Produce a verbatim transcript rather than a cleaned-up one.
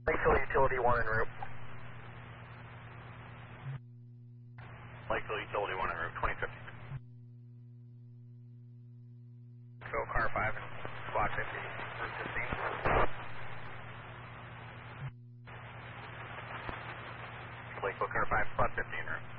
Lakeville Utility one en route. Lakeville Utility one en route, twenty fifty. Go car five and squad fifty, route fifteen. Lakeville car five, spot fifty en route.